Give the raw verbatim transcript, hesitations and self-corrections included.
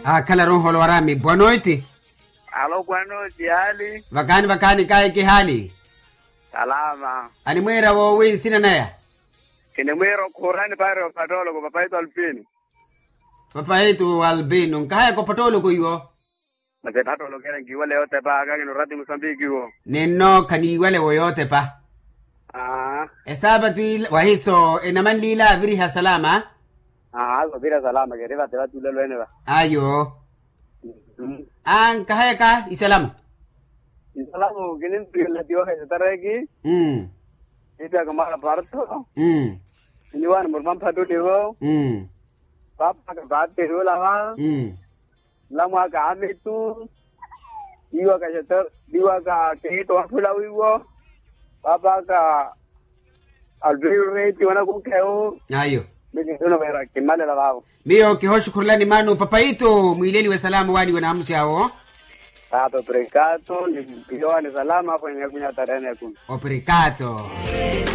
Ah, kala ron holo warami. Boa noite. Alô, boa noite, hali? Vakani vakani kai ki hali? Salama. Ani mwera wo win sina naya? Kine mwero kurani pare patolo ko papai to alpini. Papai to albino. Kaya ko patolo ko yo? Mate patolo kene giwale yote pa kage no rati Mozambique wo. Neno kani wale wo yote pa. Ah. Esaba tu wahiso enaman lila viriha salama? Ah, ko vira salama ke riba te va tulelo ene ba. Ayo. Mm. Ang kahaya ka isalamu. Isalamu kinin pila tiwa ke tareki. Mm. Ita kamala parto. Mm. Niwan murman patu dewo. Mm. Papa ka baat te ho lawa. Mm. Lama ka amitu. Diwa ka jeter, diwa ka ke to afulawi wo. Papa ka albiru re tiwana ko keo. Ayo. Mimi ndio mera kimale la wao. Mio kihoshu kurlani manu papaito mwileli wa salamu wani wana hamsi hao. Tato precato, ni pidió a salama fue en el cuña tarene kun. O precato.